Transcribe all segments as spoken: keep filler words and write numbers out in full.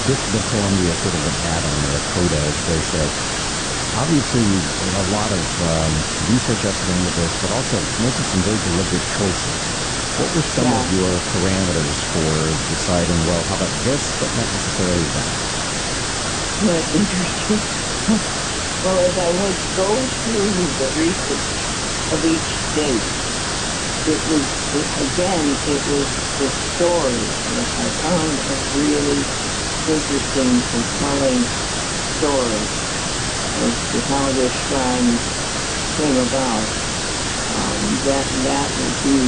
District of Columbia sort of an add-on or a coda, as they say. Obviously, a lot of um, research has gone into this, but also making some very deliberate choices. What were some Yeah. of your parameters for deciding, well, how about this, but not necessarily that? That's interesting. Well, as I would go through the research of each state, it was, it, again, it was the story that I found a really interesting, compelling story as to how this shrine came about. Um, that that would be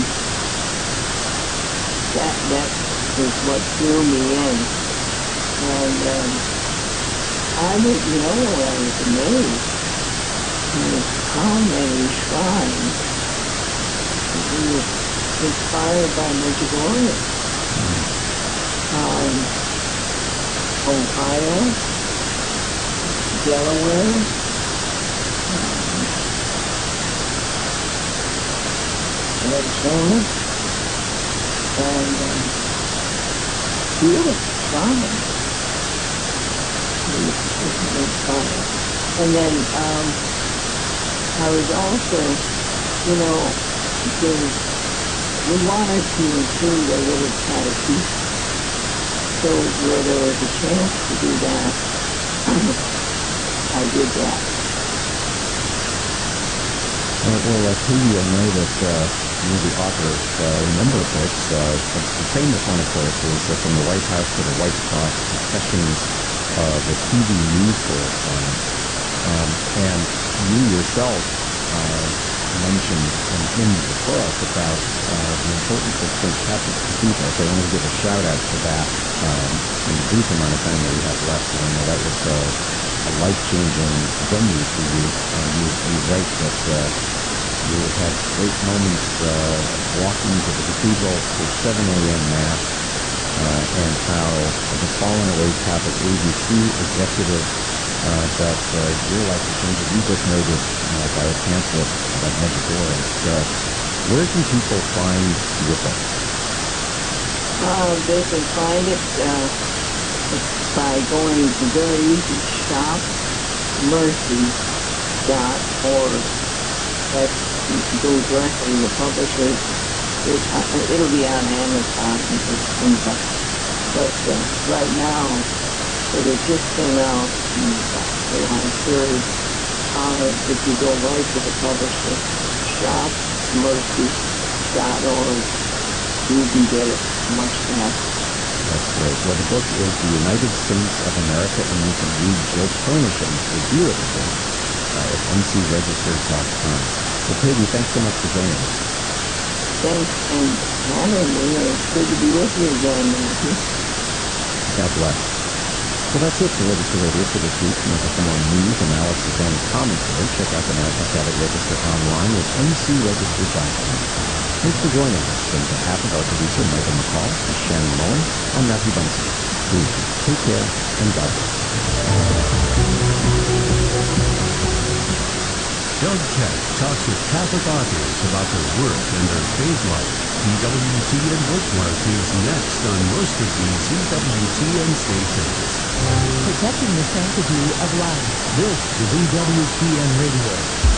that that is what drew me in, and um, I was, you know, I was amazed at how many shrines were inspired by Medjugorje. Um, Ohio, Delaware, um, Arizona, and um, beautiful shrines. Inspired. And then um, I was also, you know, there, we wanted to include a little catechism. So where there was a chance to do that, I did that. Well, well uh, Katie, I know that uh, you're the author of uh, a number of books. Uh, the famous one, of course, is uh, From the White House to the White Cross, Confessions of a T V News Correspondent. Um, and you yourself uh, mentioned in, in the book about uh, the importance of Saint Patrick's Cathedral, so I want to give a shout out to that um, in the brief amount of time that we have left. And I know that was uh, a life-changing venue for you. Uh, you, you write that uh, you had great moments uh, walking to the cathedral for seven a.m. Mass, uh, and how the fallen away Catholic A B C executive uh, that uh, your life has changed. You just noted uh, by a pamphlet about Medjugorje. Uh, where can people find your book? Uh, they can find it uh, by going to very easy shop mercy dot org. That you can go directly to the publisher. It, uh, it'll be on Amazon and things like that. But uh, right now, it just came out, and so I'm very honored if you go right to the publisher, shop mercy dot org. You can get it much faster. That's great. Well, the book is The United Saints of America, and you can read Jill Kernisham's review of the book uh, at m c register dot com. Well, Katie, thanks so much for joining us. Thanks and having me. It's good to be with you again, Matthew. God bless. Well, that's it for Register Radio for this week. And for more news, analysis, and commentary, check out the National Catholic Register online at m c register dot com. Thanks for joining us. On behalf of our producer, Michael McCall, and Shannon Mullen, I'm Matthew Bunson. Please take care and God bless. Doug Keck talks with Catholic authors about their work and their faith life. D W T N Bookmark is next on most of these E W T N stations. Protecting the sanctity of life. This is E W T N Radio.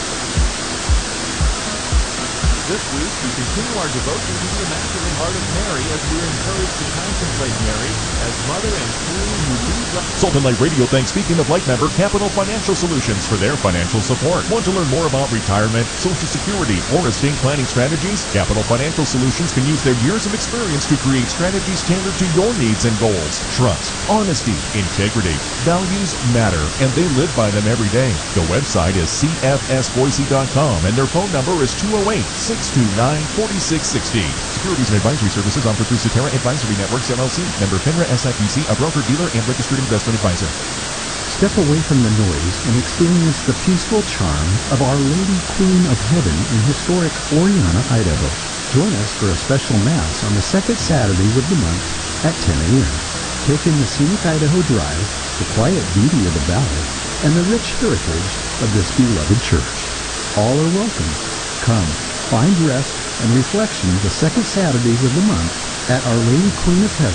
This week, we continue our devotion to the Immaculate Heart of Mary as we are encouraged to contemplate Mary as Mother and Queen who leads us. Salt and Light Radio thanks Speaking of Light member Capital Financial Solutions for their financial support. Want to learn more about retirement, Social Security, or estate planning strategies? Capital Financial Solutions can use their years of experience to create strategies tailored to your needs and goals. Trust, honesty, integrity, values matter, and they live by them every day. The website is c f s boise dot com and their phone number is two oh eight, six two nine, four six six oh. Securities and advisory services offered through Cetera Advisory Networks, L L C. Member FINRA S I P C, a broker-dealer and registered investment advisor. Step away from the noise and experience the peaceful charm of Our Lady Queen of Heaven in historic Oriana, Idaho. Join us for a special Mass on the second Saturday of the month at ten a.m. Take in the scenic Idaho Drive, the quiet beauty of the valley, and the rich heritage of this beloved church. All are welcome. Come, find rest and reflection the second Saturdays of the month at Our Lady Queen of Heaven